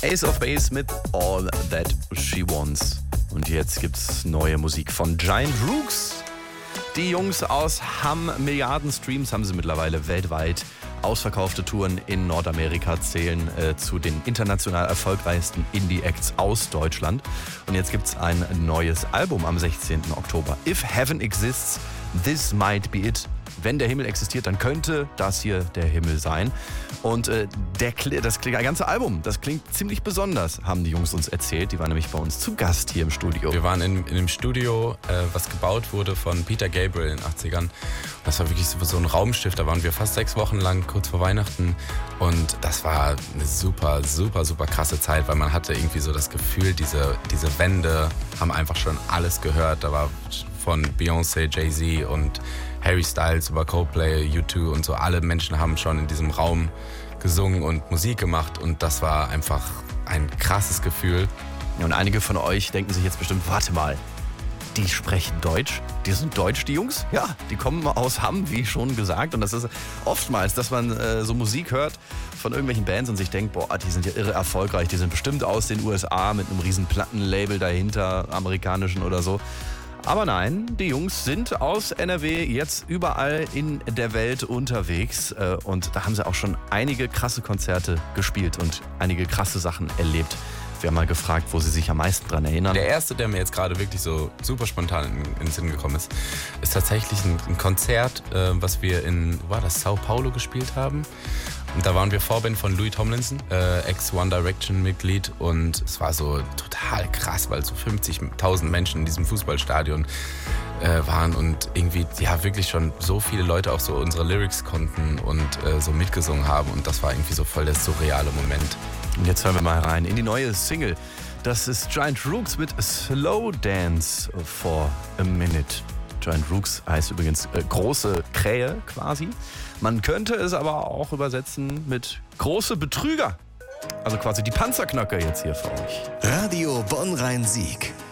Ace of Base mit All That She Wants. Und jetzt gibt's neue Musik von Giant Rooks. Die Jungs aus Hamm, Milliarden Streams haben sie mittlerweile weltweit. Ausverkaufte Touren in Nordamerika zählen zu den international erfolgreichsten Indie-Acts aus Deutschland. Und jetzt gibt's ein neues Album am 16. Oktober. If Heaven Exists, This Might Be It. Wenn der Himmel existiert, dann könnte das hier der Himmel sein. Und das ganze Album, das klingt ziemlich besonders, haben die Jungs uns erzählt. Die waren nämlich bei uns zu Gast hier im Studio. Wir waren in einem Studio, was gebaut wurde von Peter Gabriel in den 80ern. Das war wirklich so ein Raumschiff. Da waren wir fast 6 Wochen lang, kurz vor Weihnachten. Und das war eine super, super, super krasse Zeit, weil man hatte irgendwie so das Gefühl, diese Wände haben einfach schon alles gehört. Da war von Beyoncé, Jay-Z und Harry Styles über Coldplay, U2 und so. Alle Menschen haben schon in diesem Raum gesungen und Musik gemacht und das war einfach ein krasses Gefühl. Ja, und einige von euch denken sich jetzt bestimmt, warte mal, die sprechen Deutsch? Die sind deutsch, die Jungs? Ja, die kommen aus Hamm, wie schon gesagt. Und das ist oftmals, dass man so Musik hört von irgendwelchen Bands und sich denkt, boah, die sind ja irre erfolgreich. Die sind bestimmt aus den USA mit einem riesen Plattenlabel dahinter, amerikanischen oder so. Aber nein, die Jungs sind aus NRW jetzt überall in der Welt unterwegs und da haben sie auch schon einige krasse Konzerte gespielt und einige krasse Sachen erlebt. Wir haben mal gefragt, wo sie sich am meisten dran erinnern. Der erste, der mir jetzt gerade wirklich so super spontan in den Sinn gekommen ist, ist tatsächlich ein Konzert, was wir in Sao Paulo gespielt haben. Und da waren wir Vorband von Louis Tomlinson, Ex-One Direction-Mitglied. Und es war so total krass, weil so 50.000 Menschen in diesem Fußballstadion waren und irgendwie ja wirklich schon so viele Leute auch so unsere Lyrics konnten und so mitgesungen haben. Und das war irgendwie so voll der surreale Moment. Und jetzt hören wir mal rein in die neue Single. Das ist Giant Rooks mit Slow Dance for a Minute. Giant Rooks heißt übrigens große Krähe quasi. Man könnte es aber auch übersetzen mit große Betrüger. Also quasi die Panzerknacker jetzt hier für euch. Radio Bonn-Rhein-Sieg.